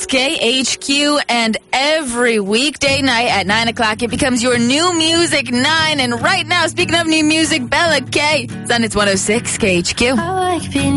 KHQ, and every weekday night at 9 o'clock, it becomes your new music 9. And right now, speaking of new music, Bella K. It's on its 106 KHQ. I like being